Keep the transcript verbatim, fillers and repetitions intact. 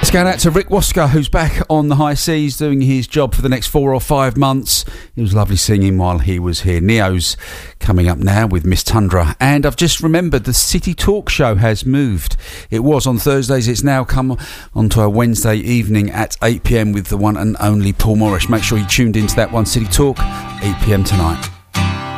It's going out to Rick Wasker, who's back on the high seas doing his job for the next four or five months. It was lovely singing while he was here. Neo's coming up now with Miss Tundra. And I've just remembered the City Talk show has moved. It was on Thursdays. It's now come onto a Wednesday evening at eight p.m. with the one and only Paul Morris. Make sure you tuned into that one, City Talk, eight p.m. tonight.